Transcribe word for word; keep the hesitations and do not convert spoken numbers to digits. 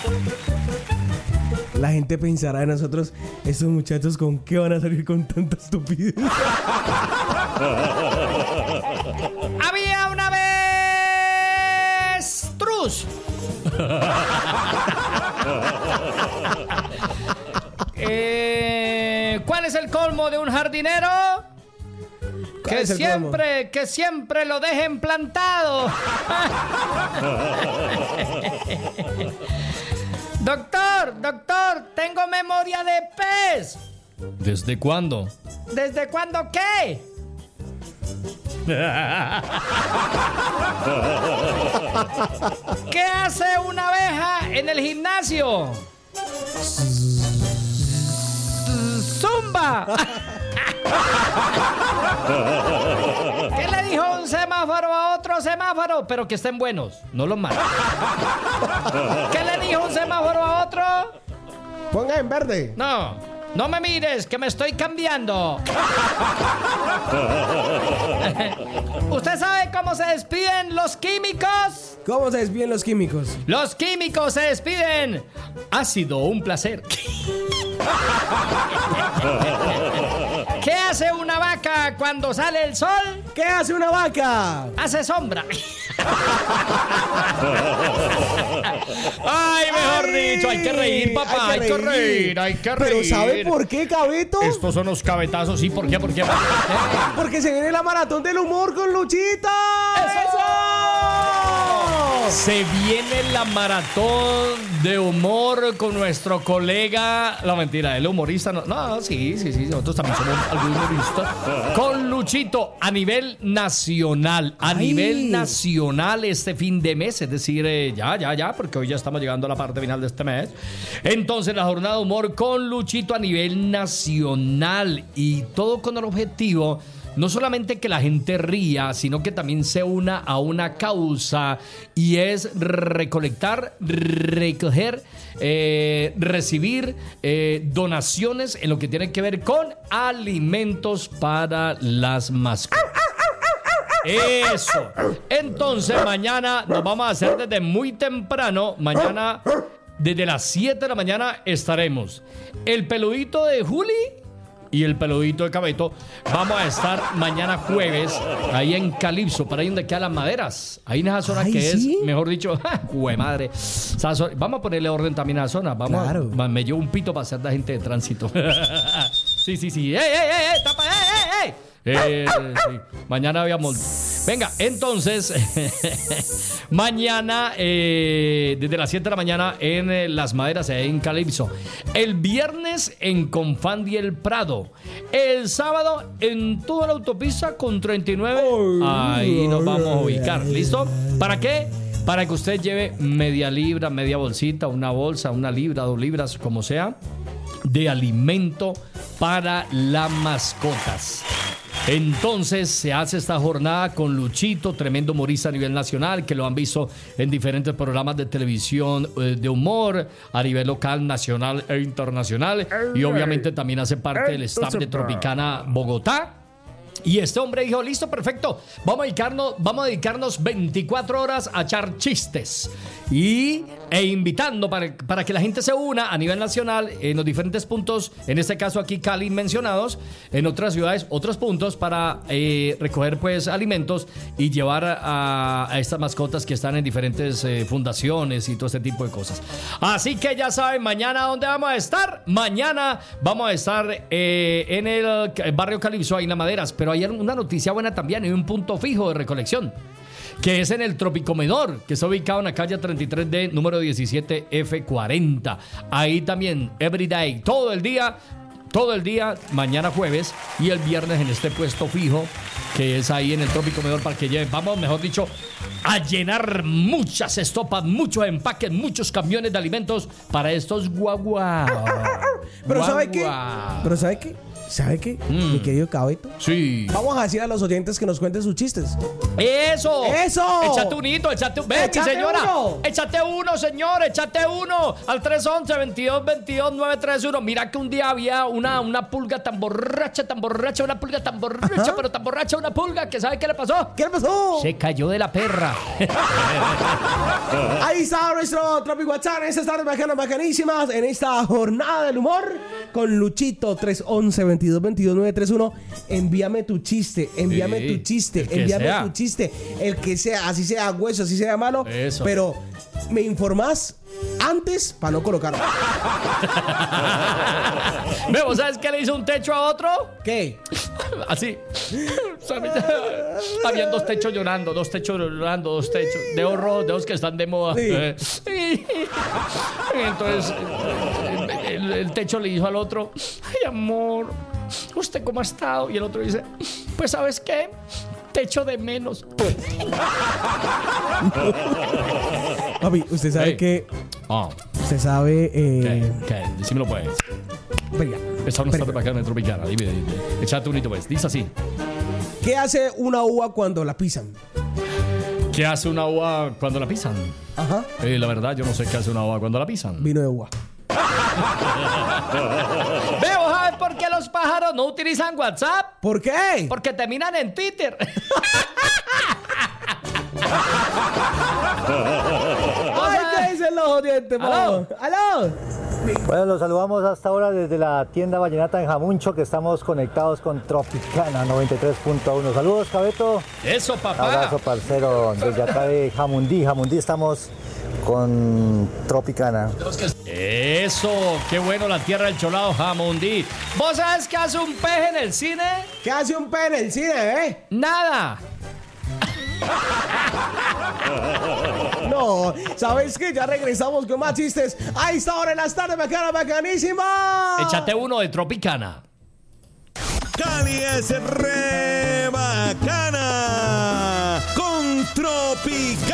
La gente pensará de nosotros, estos muchachos, ¿con qué van a salir con tanta estupidez? Había una vez Truz. eh, ¿Cuál es el colmo de un jardinero? Que siempre, colmo? que siempre lo dejen plantado. Doctor, doctor, tengo memoria de pez. ¿Desde cuándo? ¿Desde cuándo qué? ¿Qué hace una abeja en el gimnasio? ¡Zumba! ¿Qué le dijo un semáforo a otro semáforo? Pero que estén buenos, no los malos. ¿Qué le dijo un semáforo a otro? Ponga en verde. No, no me mires, que me estoy cambiando. ¿Usted sabe cómo se despiden los químicos? ¿Cómo se despiden los químicos? Los químicos se despiden. Ha sido un placer. ¿Qué hace una vaca cuando sale el sol? ¿Qué hace una vaca? Hace sombra. Ay, mejor Ay, dicho, hay que reír, papá, hay que, hay que reír. reír, hay que reír. ¿Pero sabe por qué, Cabeto? Estos son los cabetazos, ¿sí? ¿Por qué? ¿Por qué? ¿Por qué? Porque se viene la maratón del humor con Luchito. ¡Eso! Se viene la maratón de humor con nuestro colega. La mentira, el humorista. No, no, sí, sí, sí. Nosotros también somos algún humorista. Con Luchito a nivel nacional. A Ay. nivel nacional este fin de mes. Es decir, eh, ya, ya, ya, porque hoy ya estamos llegando a la parte final de este mes. Entonces, la jornada de humor con Luchito a nivel nacional. Y todo con el objetivo no solamente que la gente ría, sino que también se una a una causa, y es recolectar, recoger, eh, recibir eh, donaciones en lo que tiene que ver con alimentos para las mascotas. Eso. Entonces mañana nos vamos a hacer desde muy temprano. Mañana desde las siete de la mañana estaremos el peludito de Juli y el peludito de Cabeto. Vamos a estar mañana jueves ahí en Calipso, para ahí donde quedan las maderas. Ahí en esa zona Ay, que ¿sí? es, mejor dicho, ¡jue madre! Zona, vamos a ponerle orden también a la zona. Vamos claro. a, me llevo un pito para hacer la gente de tránsito. Sí, sí, sí. ¡Ey, ey, ey! ey tapa, ey, ey! Eh, sí. Mañana habíamos. Venga, entonces mañana eh, desde las siete de la mañana en eh, Las Maderas, en Calipso. El viernes en Confandi El Prado. El sábado en toda la autopista con treinta y nueve. Ahí nos vamos a ubicar. ¿Listo? ¿Para qué? Para que usted lleve media libra, media bolsita, una bolsa, una libra, dos libras, como sea, de alimento para las mascotas. Entonces se hace esta jornada con Luchito, tremendo humorista a nivel nacional, que lo han visto en diferentes programas de televisión eh, de humor a nivel local, nacional e internacional, y obviamente también hace parte del staff de Tropicana Bogotá. Y este hombre dijo, listo, perfecto, vamos a dedicarnos, vamos a dedicarnos veinticuatro horas a echar chistes y, e invitando para, para que la gente se una a nivel nacional en los diferentes puntos, en este caso aquí Cali mencionados, en otras ciudades otros puntos para eh, recoger pues alimentos y llevar a, a estas mascotas que están en diferentes eh, fundaciones y todo este tipo de cosas. Así que ya saben, mañana ¿dónde vamos a estar? Mañana vamos a estar eh, en el barrio Calipso, ahí en Las Maderas. Pero hay una noticia buena también, hay un punto fijo de recolección, que es en el Tropicomedor, que está ubicado en la calle treinta y tres D, número diecisiete F cuarenta. Ahí también, everyday, todo el día, todo el día, mañana jueves y el viernes en este puesto fijo, que es ahí en el Tropicomedor, para que lleven, vamos, mejor dicho, a llenar muchas estopas, muchos empaques, muchos camiones de alimentos para estos guaguas. Pero ¿sabe qué? Pero ¿sabe qué? ¿Sabe qué? Mm. Mi querido Cabeto. Sí. Vamos a decir a los oyentes que nos cuenten sus chistes. ¡Eso! ¡Eso! Échate un hito, échate un... ¡Ven, mi ¡Échate señora! uno! ¡Échate uno, señor! ¡Échate uno! Al tres once, veintidós veintidós, nueve tres uno. Mira que un día había una, una pulga tan borracha, tan borracha, una pulga tan borracha, Ajá. pero tan borracha una pulga que ¿sabe qué le pasó? ¿Qué le pasó? Se cayó de la perra. Ahí está nuestro Tropic WhatsApp en estas tardes bacanas, bacanísimas, en esta jornada del humor con Luchito. Tres once, veintidós veintidós, nueve tres uno. Envíame tu chiste, envíame Sí, tu chiste, el que envíame sea. tu chiste, el que sea, así sea hueso, así sea malo. Eso. Pero me informás antes para no colocarlo. ¿Vemos? ¿Sabes qué le hizo un techo a otro? ¿Qué? Así. Habían dos techos llorando, dos techos llorando, dos techos de oro, de los que están de moda. Sí. Entonces el, el techo le dijo al otro: ay, amor, ¿usted cómo ha estado? Y el otro dice: pues, ¿sabes qué? Techo de menos. Papi, usted sabe Hey. que. Ah, Usted sabe. Eh, ¿qué? ¿Qué? Decímelo pues. venga, Esta no está venga. bacana en Tropicana. Dime, dime. Échate un hito pues. Dice así. ¿Qué hace una uva cuando la pisan? ¿Qué hace una uva cuando la pisan? Ajá. Eh, la verdad, yo no sé qué hace una uva cuando la pisan. Vino de uva. Veo, ¿sabes por qué los pájaros no utilizan WhatsApp? ¿Por qué? Porque terminan en Twitter. ¡Ay, qué dicen los oyentes, ¿Aló? po! ¡Aló! Bueno, los saludamos hasta ahora desde la tienda Vallenata en Jamuncho, que estamos conectados con Tropicana noventa y tres punto uno. Saludos, Cabeto. Eso, papá. Abrazo, parcero, desde acá de Jamundí. Jamundí estamos con Tropicana. Eso, qué bueno, la tierra del cholado, Jamundí. ¿Vos sabés qué hace un peje en el cine? ¿Qué hace un pez en el cine, eh? Nada. No, ¿sabes qué? Ya regresamos con más chistes. Ahí está ahora en las tardes, bacana, bacanísima. Échate uno de Tropicana. Cali es re bacana con Tropicana.